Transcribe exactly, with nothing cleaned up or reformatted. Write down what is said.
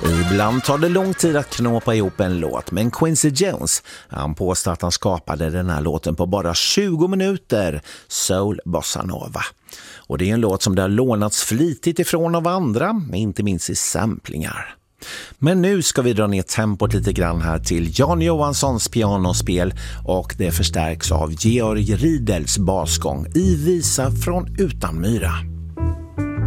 Ibland tar det lång tid att knåpa ihop en låt, men Quincy Jones, han påstår att han skapade den här låten på bara tjugo minuter, Soul Bossa Nova. Och det är en låt som det har lånats flitigt ifrån av andra, inte minst i samplingar. Men nu ska vi dra ner tempot lite grann här till Jan Johanssons pianospel, och det förstärks av Georg Riedels basgång i Visa från Utanmyra.